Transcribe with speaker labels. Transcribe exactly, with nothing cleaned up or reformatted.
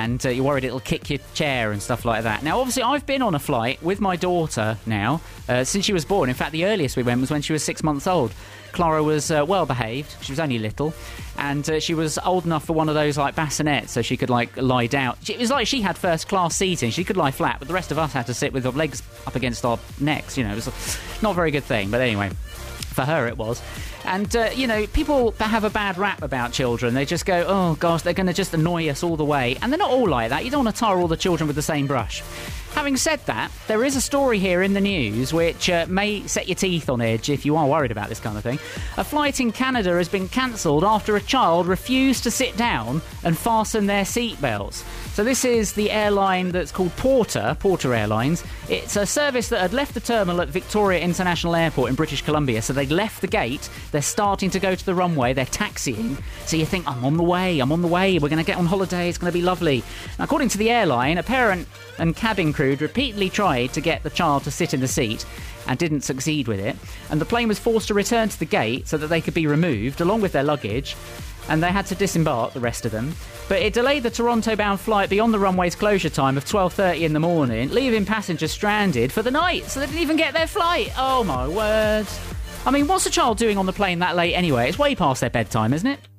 Speaker 1: and uh, you're worried it'll kick your chair and stuff like that. Now, obviously, I've been on a flight with my daughter now uh, since she was born. In fact, the earliest we went was when she was six months old. Clara was uh, well behaved. She was only little, and uh, she was old enough for one of those like bassinets, so she could like lie down. It was like she had first class seating. She could lie flat, but the rest of us had to sit with our legs up against our necks. You know, it was not a very good thing. But anyway, for her it was. And, uh, you know, people have a bad rap about children. They just go, oh, gosh, they're going to just annoy us all the way. And they're not all like that. You don't want to tar all the children with the same brush. Having said that, there is a story here in the news which uh, may set your teeth on edge if you are worried about this kind of thing. A flight in Canada has been cancelled after a child refused to sit down and fasten their seatbelts. So this is the airline that's called Porter, Porter Airlines. It's a service that had left the terminal at Victoria International Airport in British Columbia. So they'd left the gate. They're starting to go to the runway. They're taxiing. So you think, I'm on the way, I'm on the way. We're going to get on holiday. It's going to be lovely. Now, according to the airline, a parent and cabin crew repeatedly tried to get the child to sit in the seat and didn't succeed with it. And the plane was forced to return to the gate so that they could be removed, along with their luggage. And they had to disembark, the rest of them. But it delayed the Toronto-bound flight beyond the runway's closure time of twelve thirty in the morning, leaving passengers stranded for the night, so they didn't even get their flight. Oh, my word. I mean, what's a child doing on the plane that late anyway? It's way past their bedtime, isn't it?